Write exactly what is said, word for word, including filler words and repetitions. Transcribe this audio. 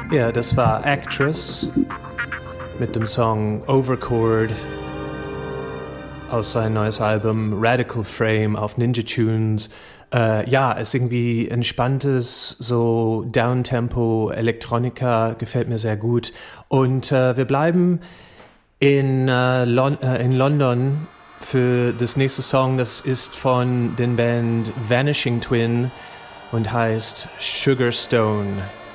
Ja, das war Actress mit dem Song Overchord aus seinem neues Album Radical Frame auf Ninja Tunes. Äh, ja, ist irgendwie entspanntes, so Downtempo Elektronika, gefällt mir sehr gut. Und äh, wir bleiben in, äh, Lon- äh, in London für das nächste Song. Das ist von den Band Vanishing Twin und heißt Sugar Stone.